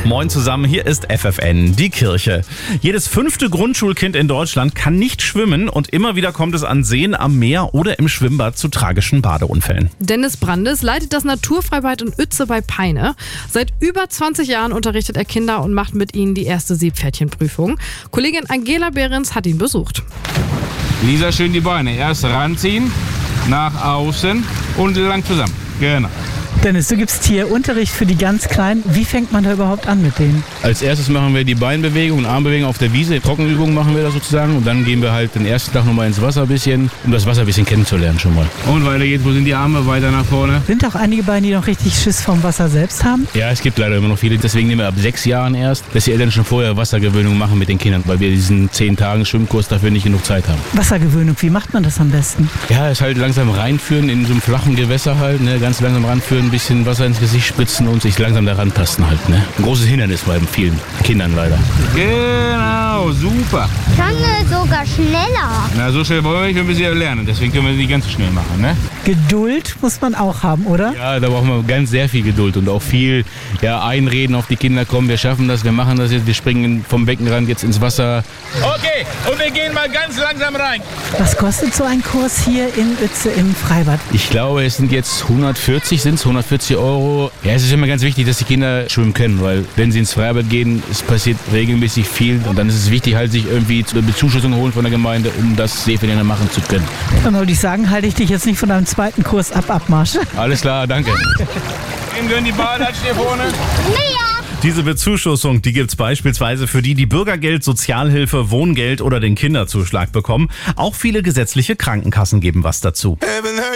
Moin zusammen, hier ist FFN, die Kirche. Jedes 5. Grundschulkind in Deutschland kann nicht schwimmen und immer wieder kommt es an Seen, am Meer oder im Schwimmbad zu tragischen Badeunfällen. Dennis Brandes leitet das Naturfreibad in Uetze bei Peine. Seit über 20 Jahren unterrichtet er Kinder und macht mit ihnen die erste Seepferdchenprüfung. Kollegin Angela Behrens hat ihn besucht. Lisa, schön die Beine. Erst ranziehen, nach außen und lang zusammen. Genau. Dennis, du gibst hier Unterricht für die ganz Kleinen. Wie fängt man da überhaupt an mit denen? Als erstes machen wir die Beinbewegung und Armbewegung auf der Wiese. Trockenübungen machen wir da sozusagen. Und dann gehen wir halt den ersten Tag nochmal ins Wasser ein bisschen, um das Wasser ein bisschen kennenzulernen schon mal. Und weiter geht's. Wo sind die Arme? Weiter nach vorne. Sind auch einige bei, die noch richtig Schiss vom Wasser selbst haben? Ja, es gibt leider immer noch viele. Deswegen nehmen wir ab 6 Jahren erst, dass die Eltern schon vorher Wassergewöhnung machen mit den Kindern, weil wir diesen 10 Tagen Schwimmkurs dafür nicht genug Zeit haben. Wassergewöhnung, wie macht man das am besten? Ja, es halt langsam reinführen in so einem flachen Gewässer halt, ne? Ganz langsam ranführen, ein bisschen Wasser ins Gesicht spritzen und sich langsam daran tasten halt, ne? Ein großes Hindernis bei vielen Kindern leider. Genau, super. Kann sogar schneller. Na, so schnell wollen wir nicht, wir müssen ja lernen, deswegen können wir die ganz schnell machen, ne? Geduld muss man auch haben, oder? Ja, da brauchen wir sehr viel Geduld und auch viel Einreden auf die Kinder. Kommen, wir schaffen das, wir machen das jetzt, wir springen vom Beckenrand jetzt ins Wasser. Okay, und wir gehen mal ganz langsam rein. Was kostet so ein Kurs hier in Uetze im Freibad? Ich glaube, es sind jetzt 140 €. Ja, es ist immer ganz wichtig, dass die Kinder schwimmen können, weil wenn sie ins Freibad gehen, es passiert regelmäßig viel und dann ist es wichtig, halt sich irgendwie eine Bezuschussung holen von der Gemeinde, um das Seepferdchen machen zu können. Dann wollte ich sagen, halte ich dich jetzt nicht von deinem zweiten Kurs ab, Abmarsch. Alles klar, danke. Wem gehören die Badelatschen hier vorne? Diese Bezuschussung, die gibt's beispielsweise für die, die Bürgergeld, Sozialhilfe, Wohngeld oder den Kinderzuschlag bekommen. Auch viele gesetzliche Krankenkassen geben was dazu.